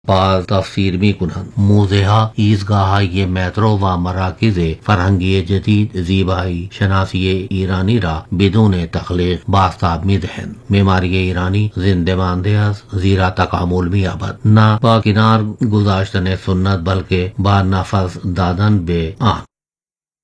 पाल तफसीर में कुनन मुज़ेहा ईज़गाह ये मेट्रो व मराकिज़े फरहंगी जदीद ज़ीबाई शनासी ईरानी रा बिदून तखलीक बास्ताब में दहन मेमारी ईरानी जिंदमान देस जीरा तकामुल में आबद ना पा किनार गुजाश्तने सुन्नत बल्कि बा नफस दादन बे आन